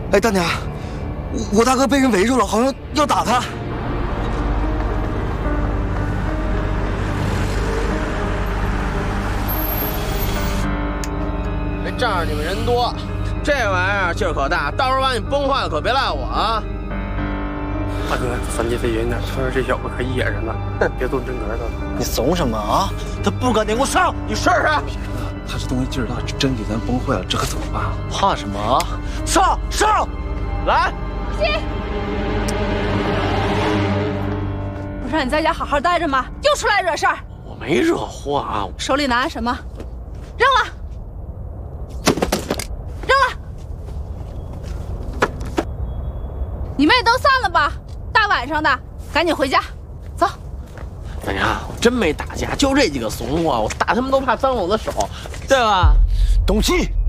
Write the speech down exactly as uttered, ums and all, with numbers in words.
哎，大娘，我我大哥被人围住了，好像要打他。 这仗着你们人多，这玩意儿劲儿可大，到时候把你崩坏了可别赖我啊！ 大哥，咱离他远点，村上这小子可野着呢，别动真格的。 你怂什么啊？他不敢点，给我上！ 你试试。 他这东西劲儿大，真给咱崩坏了，这可怎么办？怕什么啊？ 上上，来！ 行。不是让你在家好好待着吗？又出来惹事儿！ 我没惹祸啊！ 手里拿着什么？扔了！扔了！你们也都散了吧！大晚上的，赶紧回家，走。 大娘，我真没打架，就这几个怂货，我打他们都怕脏了我的手，对吧？ 懂气。